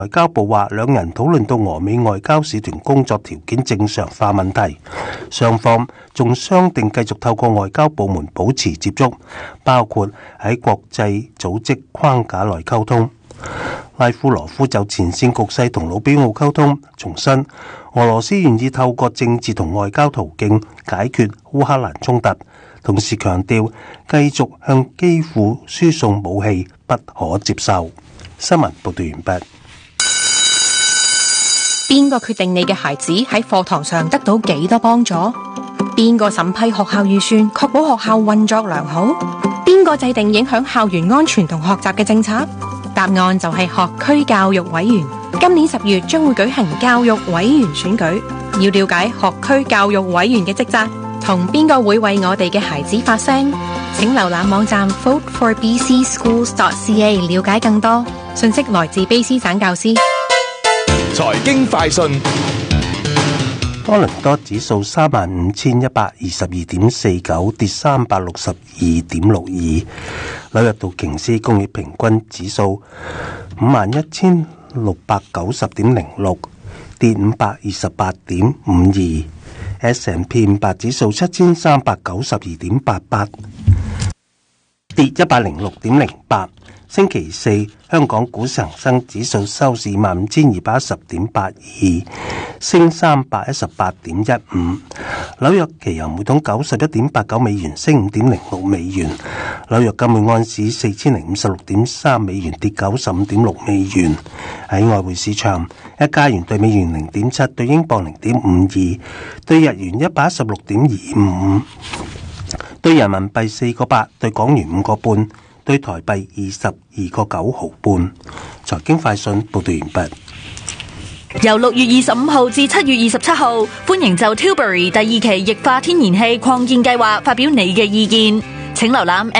外交部話，兩人討論到俄美外交使團工作條件正常化問題，雙方仲商定繼續透過外交部門保持接觸，包括喺國際組織框架內溝通。拉夫羅夫就前線局勢同魯比奧溝通，重申俄羅斯願意透過政治同外交途徑解決烏克蘭衝突，同時強調繼續向基輔輸送武器不可接受。新聞報道完畢。 邊個決定你嘅孩子喺課堂上得到幾多幫助？邊個審批學校預算，確保學校運作良好？邊個制定影響校園安全同學習嘅政策？答案就係學區教育委員。今年10月將會舉行教育委員選舉，要了解學區教育委員嘅職責，同邊個會為我哋嘅孩子發聲？請瀏覽網站 voteforbcschools.ca 了解更多。信息來自卑詩省教師。 財經快訊。 多倫多指數35,122.49，跌362.62。紐約道瓊斯工業平均指數51,690.06，跌528.52。S&P 500指數7,392.88，跌106.08。星期四，香港股市恒生指數收市15,210.82，升318.15。紐約期油每桶91.89美元，升5.06美元。紐約金每安士4,056.3美元，跌95.6美元。喺外匯市場，一加元對美元0.7，對英鎊0.52，對日元116.25，對人民幣4個8，對港元5個半。對台幣22個9毫半。財經快訊報道完畢。 由6月25號至7月27號，歡迎就 Tilbury 第2期液化天然氣擴建計劃發表你嘅意見。請瀏覽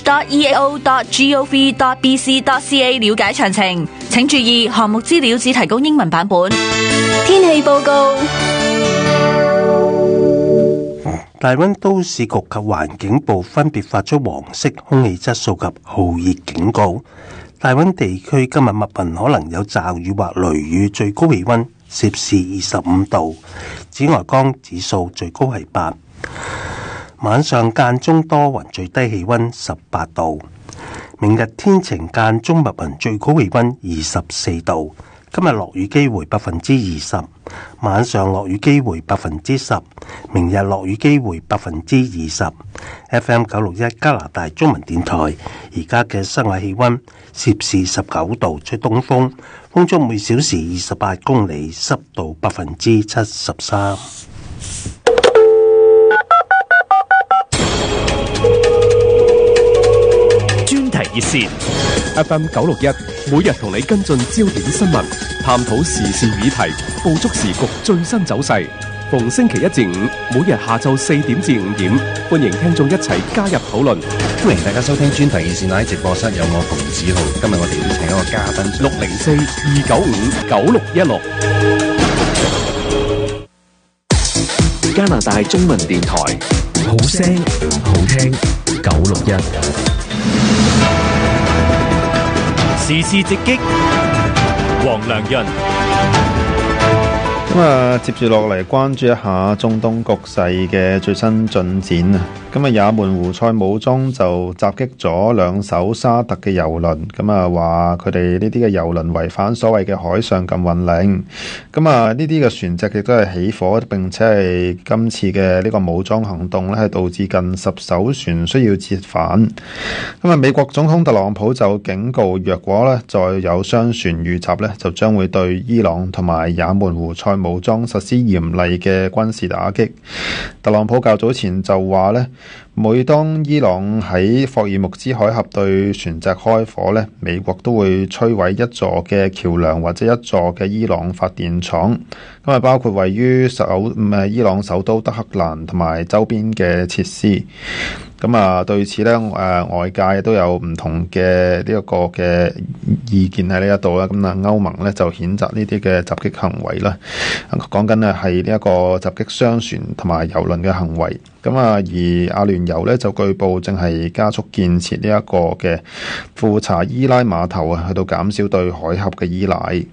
engage.eao.gov.bc.ca 了解詳情。請注意，項目資料只提供英文版本。天氣報告。 大溫都市局及環境部分別發出黃色空氣質素及酷熱警告。大溫地區今日密雲可能有驟雨或雷雨，最高氣溫攝氏25度，紫外光指數最高係8。晚上間中多雲，最低氣溫18度。明日天晴間中密雲，最高氣溫24度。今日落雨機會20%，晚上落雨機會10%，明日落雨機會20%。FM 961加拿大中文電台，而家嘅室外氣溫攝氏19度，吹東風，風速每小時28公里，濕度73%。 專題熱線 FM 961，每日同你跟進焦點新聞，探討時事議題，捕捉時局最新走勢。逢星期1至5，每日下晝4點至5點，歡迎聽眾一齊加入討論。 歡迎大家收聽專題熱線，喺直播室有我馮子豪。今日我哋邀請一個嘉賓 604-295-9616。加拿大中文電台，好聲好聽961。 時事直擊，黃良潤。 接住落嚟關注一下中東局勢嘅最新進展啊！今日也門胡塞武裝就襲擊咗2艘沙特嘅油輪，話佢哋呢啲嘅油輪違反所謂嘅海上禁運令。呢啲嘅船隻亦都係起火，並且係今次嘅呢個武裝行動咧，係導致近10艘船需要折返。美國總統特朗普就警告，若果咧再有商船遇襲咧，就將會對伊朗同埋也門胡塞武裝實施嚴厲嘅軍事打擊。特朗普較早前就話咧，每當伊朗喺霍爾木茲海峽對船隻開火咧，美國都會摧毀一座嘅橋樑或者一座嘅伊朗發電廠。包括位於伊朗首都德黑蘭同埋周邊嘅設施。對此咧，外界都有唔同嘅呢一個嘅意見喺呢一度啦。歐盟咧就譴責呢啲嘅襲擊行為啦。講緊咧係呢一個襲擊商船同埋油輪嘅行為。而阿聯酋咧就據報正係加速建設呢一個嘅富查伊拉碼頭啊，去到減少對海峽嘅依賴。